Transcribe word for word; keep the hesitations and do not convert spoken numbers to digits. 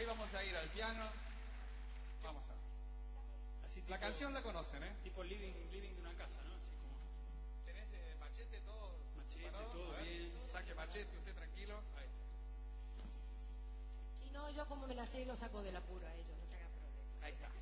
ahí vamos a ir al piano. Vamos a ver. Así tipo, la canción la conocen, ¿eh? Tipo living, living de una casa, ¿no? Así como... ¿Tenés eh, machete todo? Machete, preparado? todo bien. Saque machete, usted tranquilo. Ahí está. Si no, yo como me la sé, lo saco del apuro a ellos, no se hagan problema. Ahí está.